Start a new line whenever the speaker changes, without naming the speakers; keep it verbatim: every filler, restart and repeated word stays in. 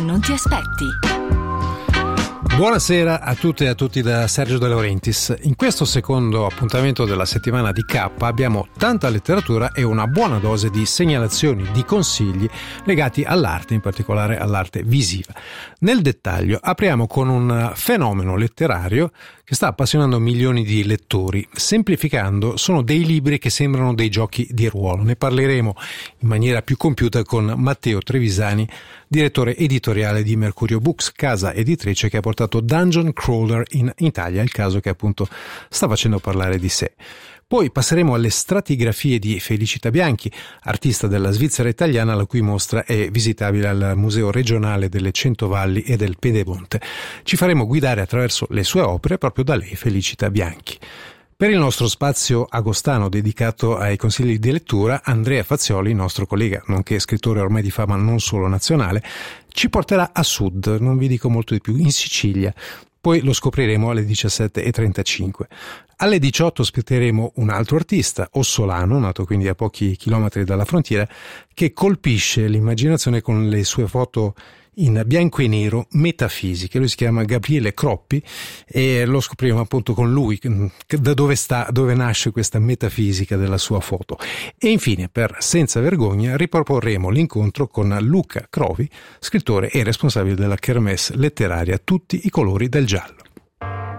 non ti aspetti.
Buonasera a tutte e a tutti da Sergio De Laurentiis. In questo secondo appuntamento della settimana di K abbiamo tanta letteratura e una buona dose di segnalazioni, di consigli legati all'arte, in particolare all'arte visiva. Nel dettaglio apriamo con un fenomeno letterario che sta appassionando milioni di lettori. Semplificando, sono dei libri che sembrano dei giochi di ruolo. Ne parleremo in maniera più compiuta con Matteo Trevisani, direttore editoriale di Mercurio Books, casa editrice che ha portato Dungeon Crawler in Italia, il caso che appunto sta facendo parlare di sé. Poi passeremo alle stratigrafie di Felicita Bianchi, artista della Svizzera italiana, la cui mostra è visitabile al Museo regionale delle Cento Valli e del Pedemonte. Ci faremo guidare attraverso le sue opere proprio da lei, Felicita Bianchi. Per il nostro spazio agostano dedicato ai consigli di lettura, Andrea Fazioli, nostro collega, nonché scrittore ormai di fama non solo nazionale, ci porterà a sud, non vi dico molto di più, in Sicilia. Poi lo scopriremo alle diciassette e trentacinque. Alle diciotto ospiteremo un altro artista, Ossolano, nato quindi a pochi chilometri dalla frontiera, che colpisce l'immaginazione con le sue foto in bianco e nero metafisiche. Lui si chiama Gabriele Croppi e lo scopriremo appunto con lui, da dove sta, dove nasce questa metafisica della sua foto. E infine, per Senza Vergogna, riproporremo l'incontro con Luca Crovi, scrittore e responsabile della Kermesse letteraria Tutti i colori del giallo.